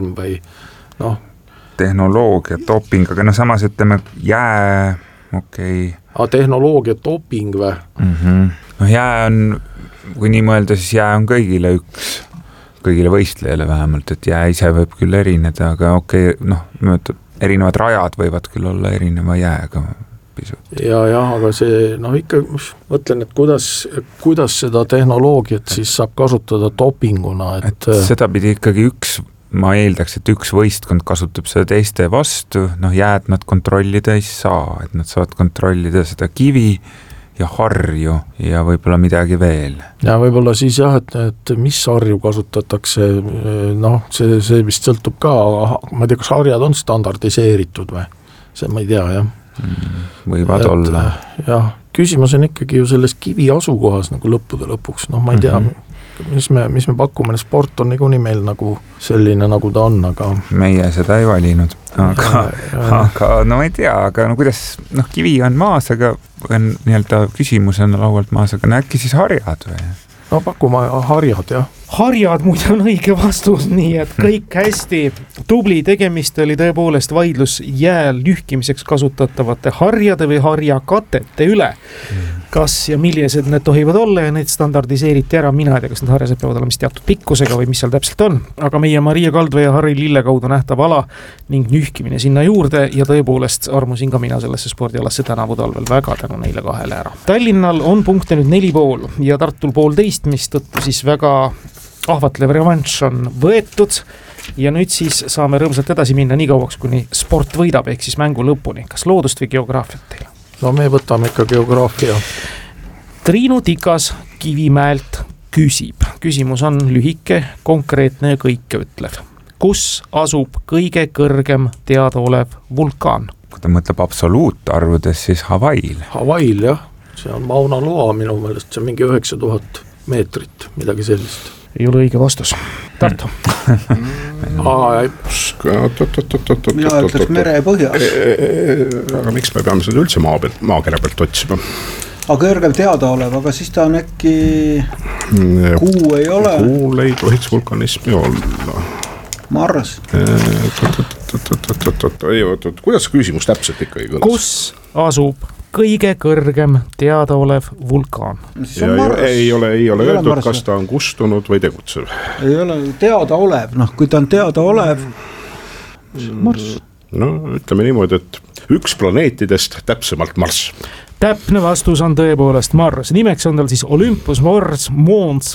või noh. Tehnoloogia, doping, aga samas ütleme jää, okei. Tehnoloogia, doping või? Jää on, kui nii mõelda, siis jää on kõigile kõigile võistlejale vähemalt, et jää ise võib küll erineda, aga erinevad rajad võivad küll olla erineva jääga pisut. Ja, aga see, ikka mõtlen, et kuidas seda tehnoloogiat siis saab kasutada dopinguna, et seda pidi ikkagi ma eeldaks, et üks võistkond kasutab seda teiste vastu, jääd nad kontrollida ei saa, et nad saavad kontrollida seda kivi ja harju ja võib-olla midagi veel. Ja võib-olla siis et mis harju kasutatakse, see vist sõltub ka, ma ei tea, kas harjad on standardiseeritud või? See ma ei tea, jah. Võivad olla. Jah, küsimus on ikkagi ju selles kivi asukohas nagu lõppude lõpuks, ma ei tea, mis me pakume, sport on niikuinii meil nagu selline, nagu ta on, aga meie seda ei valinud, aga ma ei tea, aga kuidas, kivi on maas, aga nii-öelda küsimus on laualt maas, aga äkki siis harjad või? Pakume harjad, jah. Harjad muide on õige vastus, nii et kõik hästi tubli, tegemist oli tõepoolest vaidlus jääl nühkimiseks kasutatavate harjade või harjakatete üle. Kas ja millised need tohivad olla ja need standardiseeriti ära, mina ei tea, kas need harjased peavad olema teatud pikkusega või mis seal täpselt on, aga meie Maria Kaldvee ja Harri Lillekaudu nähtav ala ning nühkimine sinna juurde ja tõepoolest armusin ka mina sellesse spordialasse tänavu talvel, väga tänu neile kahele ära. Tallinnal on punkte nüüd 4,5 ja Tartul 1,5, mis tõttu siis väga ahvatlev revanš on võetud ja nüüd siis saame rõõmsalt edasi minna nii kauaks, kuni sport võidab, ehk siis mängu lõpuni. Kas loodust või geograafiat teile? Me võtame ikka geograafia. Triinu Tikas Kivimäelt küsib. Küsimus on lühike, konkreetne ja kõike ütlev. Kus asub kõige kõrgem teadaolev vulkaan? Kui ta mõtleb absoluutarvudes, siis Hawaiil. Hawaiil, jah. See on Mauna Loa minu meelest, see on mingi 9000 meetrit, midagi sellist. Ei ole õige vastus. Tartu. Mina ütleks mere põhjas. Aga miks me peame seda üldse maakera pealt otsima? Aga kõrgem teadaolev, aga siis ta on äkki Kuu ei ole. Kuul ei tohiks vulkanismi olla. Mars. Kuidas see küsimus täpselt ikka ei kõlas? Kus asub kõige kõrgem teadaolev vulkaan? Ei ole öeldud, kas ta on kustunud või tegutsev. Ei ole teadaolev, kui ta on teadaolev, Mars. Ütleme niimoodi, et üks planeetidest, täpsemalt Mars. Täpne vastus on tõepoolest Mars. Nimeks on tal siis Olympus Mons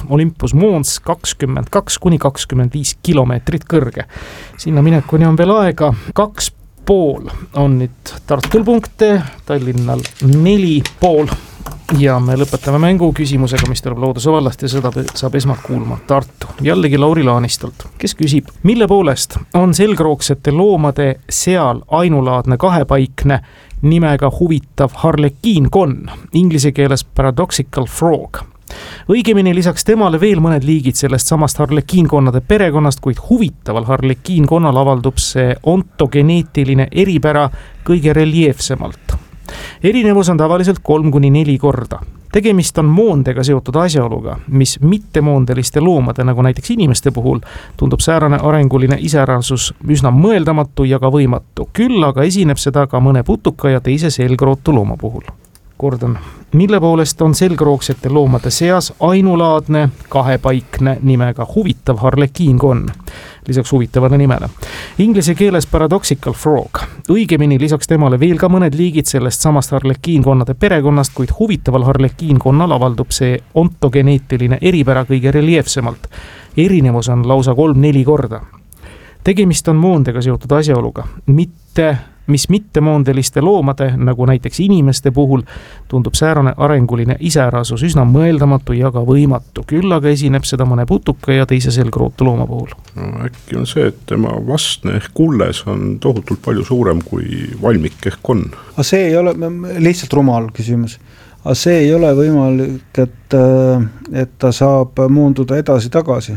22–25 kilomeetrit kõrge. Sinna minekuni on veel aega 2,5 on nüüd Tartul punkte, Tallinnal 4,5 ja me lõpetame mängu küsimusega, mis tuleb looduse vallast ja seda saab esmalt kuulma Tartu. Jällegi Lauri Laanistult, kes küsib, mille poolest on selgroogsete loomade seal ainulaadne kahepaikne nimega huvitav harlekiinkonn, inglise keeles paradoxical frog. Õigemini lisaks temale veel mõned liigid sellest samast harlekiinkonnade perekonnast, kuid huvitaval harlekiinkonnal avaldub see ontogeneetiline eripära kõige reljeefsemalt. Erinevus on tavaliselt 3–4 korda. Tegemist on moondega seotud asjaoluga, mis mittemoondeliste loomade, nagu näiteks inimeste puhul, tundub säärane arenguline iseärasus üsna mõeldamatu ja ka võimatu. Küll aga esineb seda ka mõne putuka ja teise selgrootu looma puhul. Kordan, mille poolest on selgroogsete loomade seas ainulaadne kahepaikne nimega huvitav harlekiinkonn, lisaks huvitavale nimele. Inglise keeles paradoxical frog. Õigemini lisaks temale veel ka mõned liigid sellest samast harlekiinkonnade perekonnast, kuid huvitaval harlekiinkonnal avaldub see ontogeneetiline eripära kõige reljeefsemalt. Erinevus on lausa 3–4 korda. Tegemist on moondega seotud asjaoluga, mis mittemoondeliste loomade, nagu näiteks inimeste puhul, tundub säärane arenguline iseärasus üsna mõeldamatu ja ka võimatu. Küll aga esineb seda mõne putuka ja teise selgrootu looma puhul. Äkki on see, et tema vastne ehk kulles on tohutult palju suurem kui valmik ehk on. Aga see ei ole lihtsalt rumal küsimus. Aga see ei ole võimalik, et ta saab muunduda edasi-tagasi.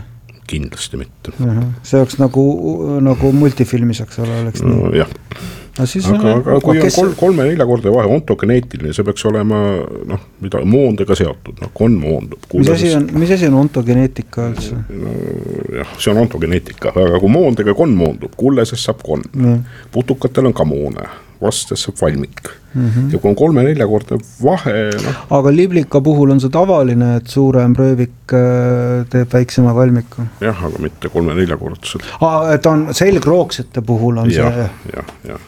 kindlasti mitte. See oleks nagu multifilmi saaks olla, oleks nii. No, jah. Aga kui on 3-4 korda vahe ontogeneetiline, see peaks olema mida moondega seotud, kon moondub. Mis asi on ontogeneetika üldse? Jah, see on ontogeneetika, aga kui moondega kon moondub, kullesest saab kon, putukatel on ka moone, vastes saab valmik. Ja kui on 3-4 korda vahe... Aga liblika puhul on see tavaline, et suurem röövik teeb väiksema valmiku? Jah, aga mitte 3-4 kordaselt. Et on selgrooksete puhul on see... Jah.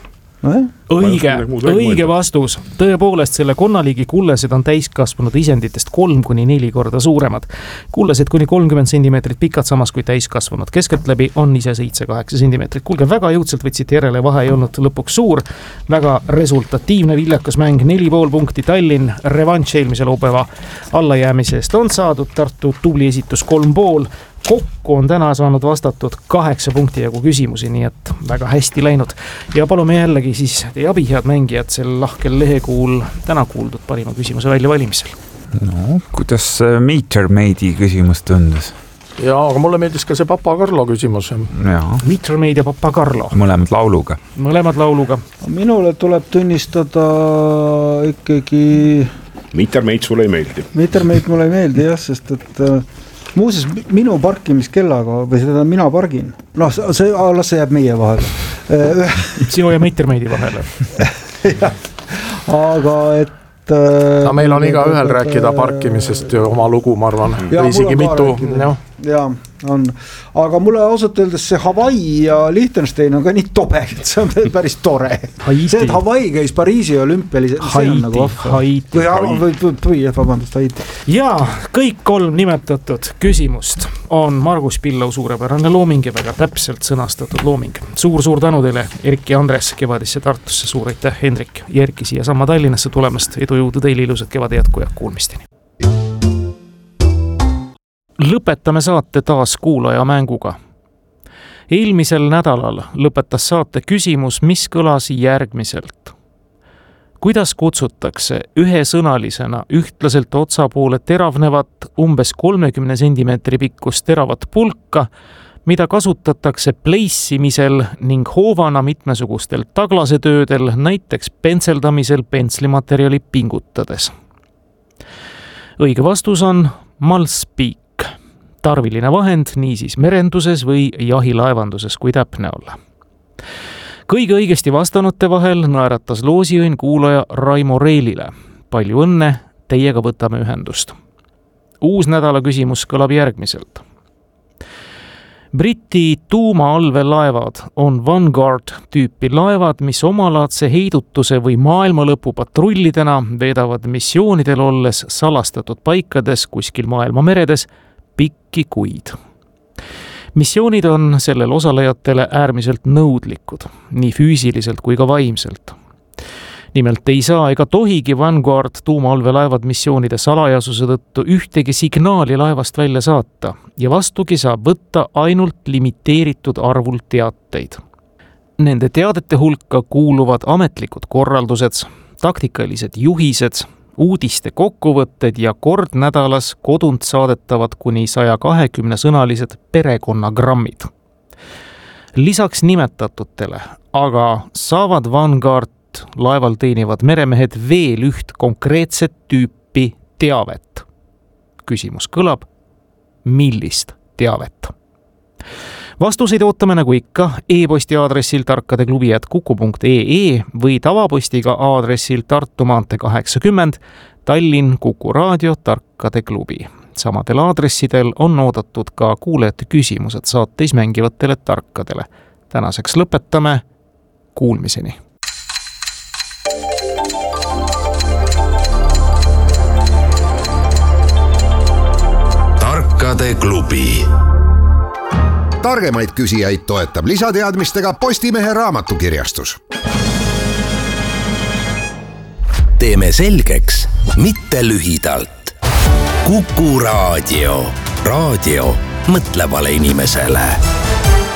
Õige vastus. Tõepoolest, selle konnaliigi kullesed on täiskasvanud isenditest 3-4 korda suuremad. Kullesed kuni 30 cm pikad, samas kui täiskasvanud keskeltläbi on ise 7-8 cm. Kuulge, väga jõudsalt võtsite järele, vahe ei olnud lõpuks suur. Väga resultatiivne viljakas mäng, 4,5 punkti Tallinn, revanš eelmise laupäeva allajäämise eest on saadud, Tartu tubli esitus 3,5. Kokku on täna saanud vastatud 8 punkti jagu küsimusi, nii et väga hästi läinud. Ja palume jällegi siis teie abi, head mängijad, sel lahkel lehekuul täna kuuldud parima küsimuse välja valimisel. No, kuidas Metermaidi küsimus tundus? Jaa, aga mulle meeldis ka see Papa Carlo küsimus. Metermaid ja Papa Carlo. Mõlemad lauluga. Minule tuleb tunnistada ikkagi... Metermaid sulle ei meeldi? Metermaid mulle ei meeldi, jah, sest et... Muuses, minu parkimiskellaga, või seda mina pargin, see jääb meie vahele. Sinu ja Metermaidi vahele. Aga et... meil on iga ühel rääkida parkimisest ja oma lugu, ma arvan. Isegi mitu. Jaa, on. Aga mulle ausalt öeldes see Hawaii ja Liechtenstein on ka nii tobe, et see on päris tore. See, et Hawaii käis Pariisi olümpiali, see on nagu Haiti. Haiti. Ja kõik 3 nimetatud küsimust on Margus Pillau suurepärane looming ja väga täpselt sõnastatud looming. Suur tänu teile, Erki ja Andres, kevadisse Tartusse, suur aitäh, Hendrik ja Erki siia sama Tallinnasse tulemast, edu jõudu teile, ilusat kevade jätku ja kuulmisteni. Lõpetame saate taas kuulaja mänguga. Eelmisel nädalal lõpetas saate küsimus, mis kõlas järgmiselt. Kuidas kutsutakse ühesõnalisena ühtlaselt otsapoole teravnevat umbes 30 cm pikkust teravat pulka, mida kasutatakse pleissimisel ning hoovana mitmesugustel taglasetöödel, näiteks pentseldamisel pentslimaterjali pingutades? Õige vastus on malspiik. Tarviline vahend niisiis merenduses või jahilaevanduses, kui täpne olla. Kõige õigesti vastanute vahel naeratas loosiõnn kuulaja Raimo Reilile. Palju õnne, teiega võtame ühendust. Uus nädala küsimus kõlab järgmiselt. Briti tuumaallveelaevad on Vanguard tüüpi laevad, mis omalaadse heidutuse või maailmalõpu patrullidena veedavad missioonidel olles salastatud paikades kuskil maailma meredes pikki kuid. Missioonid on sellel osalejatele äärmiselt nõudlikud, nii füüsiliselt kui ka vaimselt. Nimelt ei saa ega tohigi Vanguard tuumaallveelaevad missioonide salajasuse tõttu ühtegi signaali laevast välja saata ja vastugi saab võtta ainult limiteeritud arvul teateid. Nende teadete hulka kuuluvad ametlikud korraldused, taktikalised juhised, uudiste kokkuvõtted ja kord nädalas kodunt saadetavad kuni 120-sõnalised perekonnagrammid. Lisaks nimetatutele aga saavad Vanguard laeval teenivad meremehed veel üht konkreetset tüüpi teavet. Küsimus kõlab, millist teavet? Vastuseid ootame nagu ikka e-posti aadressil tarkadeklubi@kuku.ee või tavapostiga aadressil Tartu maantee 80 Tallinn Kuku Raadio Tarkade Klubi. Samadel aadressidel on oodatud ka kuulajate küsimused saateis mängivatele tarkadele. Tänaseks lõpetame. Kuulmiseni. Tarkade Klubi. Targemaid küsijaid toetab lisateadmistega Postimehe raamatukirjastus. Teeme selgeks, mitte lühidalt. Kuku Raadio. Raadio mõtlevale inimesele.